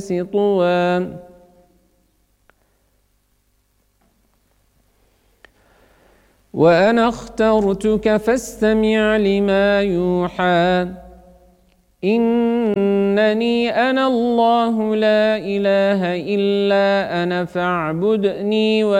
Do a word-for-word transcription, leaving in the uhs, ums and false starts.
طوى وأنا اخترتك فاستمع لما يوحى إنني أنا الله لا إله إلا أنا فاعبدني